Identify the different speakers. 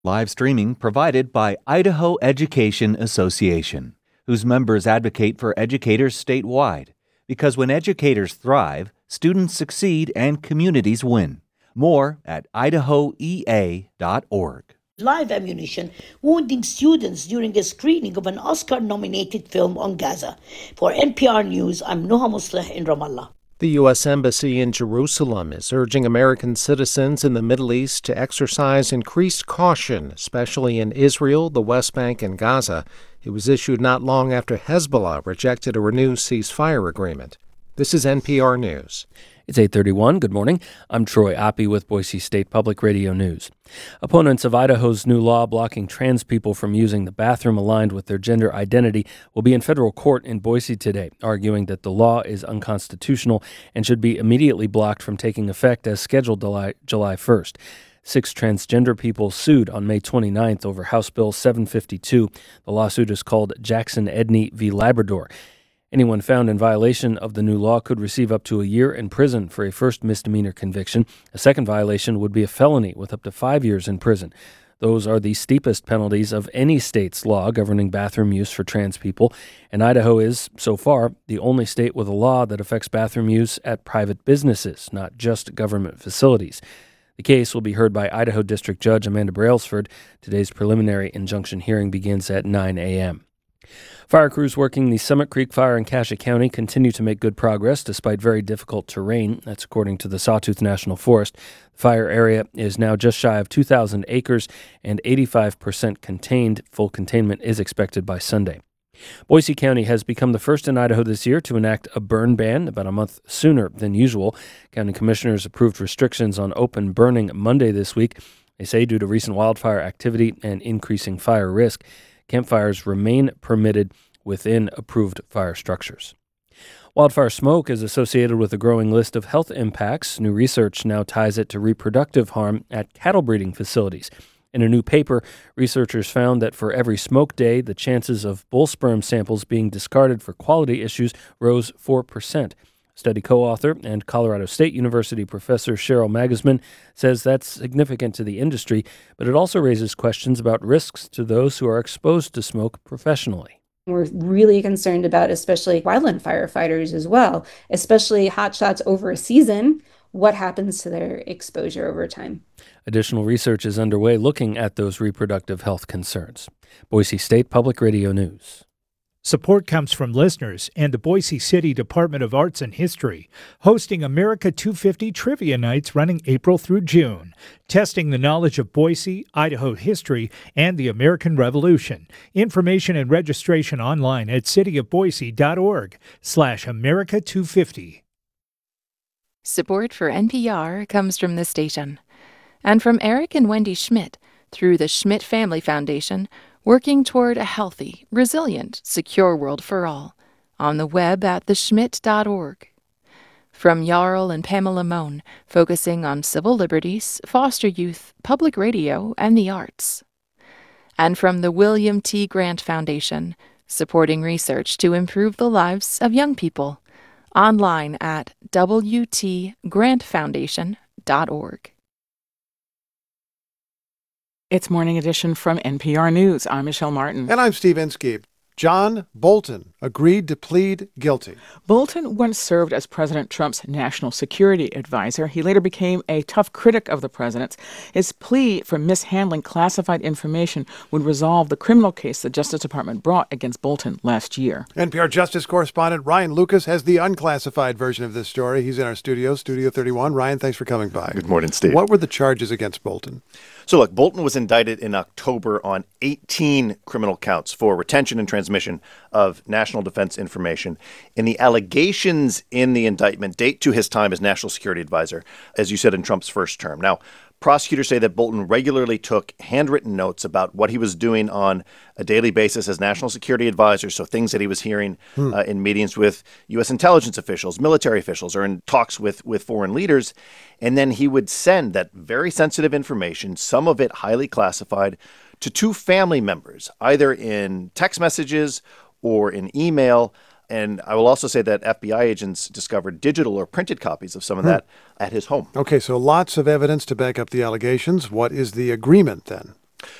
Speaker 1: Live streaming provided by Idaho Education Association, whose members advocate for educators statewide. Because when educators thrive, students succeed and communities win. More at idahoea.org.
Speaker 2: Live ammunition wounding students during a screening of an Oscar-nominated film on Gaza. For NPR News, I'm Noha Musleh in Ramallah.
Speaker 3: The U.S. Embassy in Jerusalem is urging American citizens in the Middle East to exercise increased caution, especially in Israel, the West Bank, and Gaza. It was issued not long after Hezbollah rejected a renewed ceasefire agreement. This is NPR News.
Speaker 4: It's 8:31. Good morning. I'm Troy Oppie with Boise State Public Radio News. Opponents of Idaho's new law blocking trans people from using the bathroom aligned with their gender identity will be in federal court in Boise today, arguing that the law is unconstitutional and should be immediately blocked from taking effect as scheduled July 1st. 6 transgender people sued on May 29th over House Bill 752. The lawsuit is called Jackson Edney v. Labrador. Anyone found in violation of the new law could receive up to a year in prison for a first misdemeanor conviction. A second violation would be a felony with up to 5 years in prison. Those are the steepest penalties of any state's law governing bathroom use for trans people, and Idaho is, so far, the only state with a law that affects bathroom use at private businesses, not just government facilities. The case will be heard by Idaho District Judge Amanda Brailsford. Today's preliminary injunction hearing begins at 9 a.m. Fire crews working the Summit Creek Fire in Cassia County continue to make good progress despite very difficult terrain. That's according to the Sawtooth National Forest. The fire area is now just shy of 2,000 acres and 85% contained. Full containment is expected by Sunday. Boise County has become the first in Idaho this year to enact a burn ban about a month sooner than usual. County commissioners approved restrictions on open burning Monday this week. They say due to recent wildfire activity and increasing fire risk, campfires remain permitted within approved fire structures. Wildfire smoke is associated with a growing list of health impacts. New research now ties it to reproductive harm at cattle breeding facilities. In a new paper, researchers found that for every smoke day, the chances of bull sperm samples being discarded for quality issues rose 4%. Study co-author and Colorado State University professor Cheryl Magisman says that's significant to the industry, but it also raises questions about risks to those who are exposed to smoke professionally.
Speaker 5: We're really concerned about especially wildland firefighters as well, especially hotshots over a season. What happens to their exposure over time?
Speaker 4: Additional research is underway looking at those reproductive health concerns. Boise State Public Radio News.
Speaker 6: Support comes from listeners and the Boise City Department of Arts and History, hosting America 250 Trivia Nights running April through June, testing the knowledge of Boise, Idaho history, and the American Revolution. Information and registration online at cityofboise.org/America250.
Speaker 7: Support for NPR comes from the station and from Eric and Wendy Schmidt through the Schmidt Family Foundation, working toward a healthy, resilient, secure world for all, on the web at theschmidt.org. From Jarl and Pamela Mohn, focusing on civil liberties, foster youth, public radio, and the arts. And from the William T. Grant Foundation, supporting research to improve the lives of young people, online at wtgrantfoundation.org.
Speaker 8: It's Morning Edition from NPR News. I'm Michelle Martin.
Speaker 9: And I'm Steve Inskeep. John Bolton agreed to plead guilty.
Speaker 8: Bolton once served as President Trump's national security advisor. He later became a tough critic of the president's. His plea for mishandling classified information would resolve the criminal case the Justice Department brought against Bolton last year.
Speaker 9: NPR Justice correspondent Ryan Lucas has the unclassified version of this story. He's in our studio, Studio 31. Ryan, thanks for coming by.
Speaker 10: Good morning, Steve.
Speaker 9: What were the charges against Bolton?
Speaker 10: So look, Bolton was indicted in October on 18 criminal counts for retention and transmission of national defense information. And the allegations in the indictment date to his time as national security advisor, as you said, in Trump's first term. Now, prosecutors say that Bolton regularly took handwritten notes about what he was doing on a daily basis as national security advisor, so things that he was hearing in meetings with U.S. intelligence officials, military officials, or in talks with foreign leaders. And then he would send that very sensitive information, some of it highly classified, to 2 family members, either in text messages or in email. And I will also say that FBI agents discovered digital or printed copies of some of that at his home.
Speaker 9: Okay, so lots of evidence to back up the allegations. What is the agreement then?